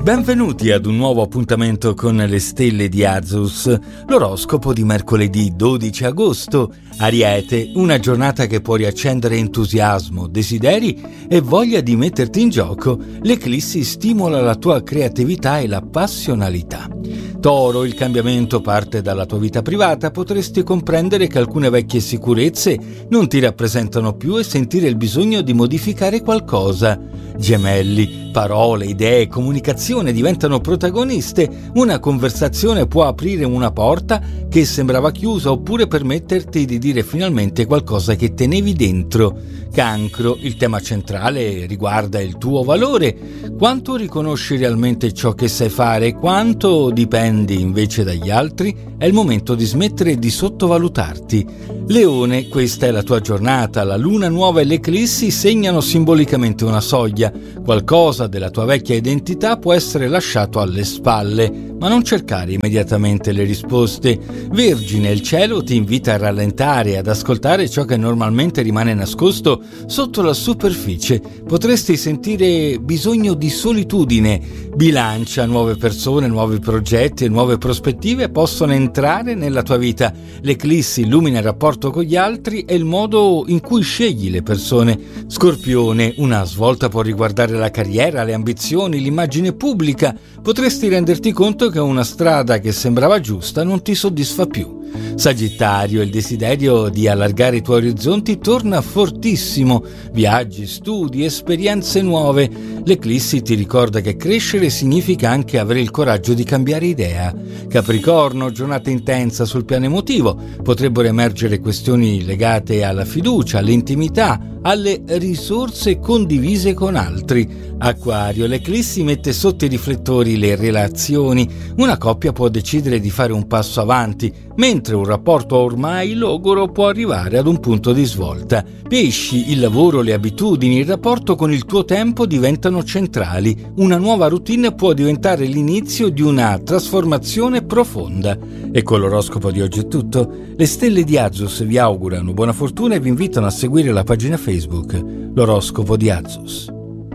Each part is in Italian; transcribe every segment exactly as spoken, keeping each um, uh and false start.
Benvenuti ad un nuovo appuntamento con le stelle di Azus, l'oroscopo di mercoledì dodici agosto. Ariete, una giornata che può riaccendere entusiasmo, desideri e voglia di metterti in gioco. L'eclissi stimola la tua creatività e la passionalità. Toro, il cambiamento parte dalla tua vita privata, potresti comprendere che alcune vecchie sicurezze non ti rappresentano più e sentire il bisogno di modificare qualcosa. Gemelli, parole, idee, comunicazione diventano protagoniste. Una conversazione può aprire una porta che sembrava chiusa oppure permetterti di dire finalmente qualcosa che tenevi dentro. Cancro, il tema centrale riguarda il tuo valore. Quanto riconosci realmente ciò che sai fare, quanto dipendi invece dagli altri? È il momento di smettere di sottovalutarti. Leone, questa è la tua giornata. La luna nuova e l'eclissi segnano simbolicamente una soglia. Qualcosa della tua vecchia identità può essere lasciato alle spalle, ma non cercare immediatamente le risposte. Vergine, il cielo ti invita a rallentare e ad ascoltare ciò che normalmente rimane nascosto sotto la superficie. Potresti sentire bisogno di solitudine. Bilancia, nuove persone, nuovi progetti e nuove prospettive possono entrare nella tua vita. L'eclissi illumina il rapporto con gli altri e il modo in cui scegli le persone. Scorpione, una svolta può riguardare la carriera, le ambizioni, l'immagine pubblica. Potresti renderti conto che una strada che sembrava giusta non ti soddisfa più. Sagittario, il desiderio di allargare i tuoi orizzonti torna fortissimo. Viaggi, studi, esperienze nuove. L'eclissi ti ricorda che crescere significa anche avere il coraggio di cambiare idea. Capricorno, giornata intensa sul piano emotivo. Potrebbero emergere questioni legate alla fiducia, all'intimità, alle risorse condivise con altri. Acquario, l'eclissi mette sotto i riflettori le relazioni. Una coppia può decidere di fare un passo avanti, mentre un rapporto ormai logoro può arrivare ad un punto di svolta. Pesci, il lavoro, le abitudini, il rapporto con il tuo tempo diventano centrali. Una nuova routine può diventare l'inizio di una trasformazione profonda. E con l'oroscopo di oggi è tutto. Le stelle di Azus vi augurano buona fortuna e vi invitano a seguire la pagina Facebook, l'oroscopo di Azus.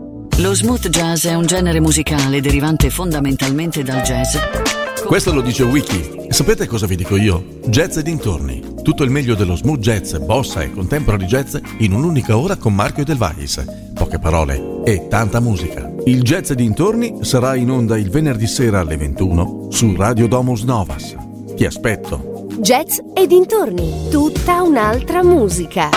Lo smooth jazz è un genere musicale derivante fondamentalmente dal jazz. Questo lo dice Wiki. E sapete cosa vi dico io? Jazz e dintorni. Tutto il meglio dello smooth jazz, bossa e contemporary jazz in un'unica ora con Marco Edelweiss. Poche parole e tanta musica. Il Jazz e dintorni sarà in onda il venerdì sera alle ventuno su Radio Domus Novas. Ti aspetto. Jazz e dintorni, tutta un'altra musica.